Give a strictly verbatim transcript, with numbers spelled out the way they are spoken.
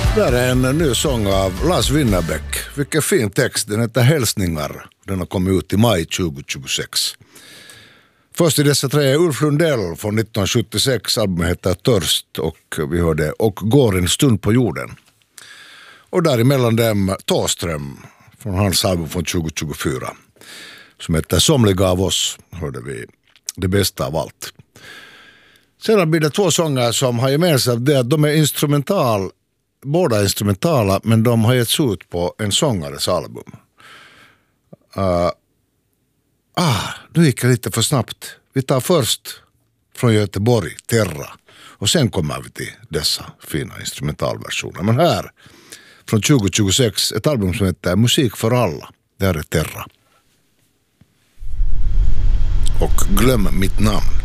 Där är en ny sång av Lars Winnerbäck. Vilken fin text, den heter Hälsningar. Den har kommit ut i maj tjugohundratjugosex. Först i dessa tre är Ulf Lundell från nittonhundrasjuttiosex. Albumet heter Törst och vi hörde Och går en stund på jorden. Och däremellan dem Thåström från hans album från tjugohundratjugofyra. Som heter Somliga av oss, hörde vi det bästa av allt. Sedan blir det två sånger som har gemensamt det att de är instrumental, båda instrumentala, men de har getts ut på en sångares album. Uh, ah, nu gick det lite för snabbt. Vi tar först från Göteborg, Terra. Och sen kommer vi till dessa fina instrumentalversioner. Men här, från tjugohundratjugosex, ett album som heter Musik för alla. Där är Terra. Och glöm mitt namn.